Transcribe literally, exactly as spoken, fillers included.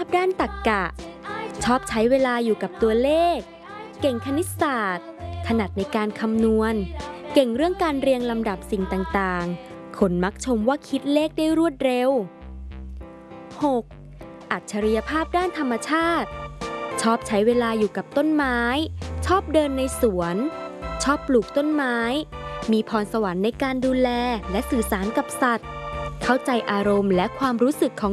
ด้านตรรกะชอบใช้เวลาอยู่กับตัวเลขเก่งคณิตศาสตร์ถนัดในการคำนวณเก่งเรื่องการเรียงลำดับสิ่งต่างๆคนมักชมว่าคิดเลขได้รวดเร็ว หก. อัจฉริยภาพด้านธรรมชาติชอบใช้เวลาอยู่กับต้นไม้ชอบเดินในสวนชอบปลูกต้นไม้มีพรสวรรค์ในการดูแลและสื่อสารกับสัตว์เข้าใจอารมณ์และความรู้สึกของ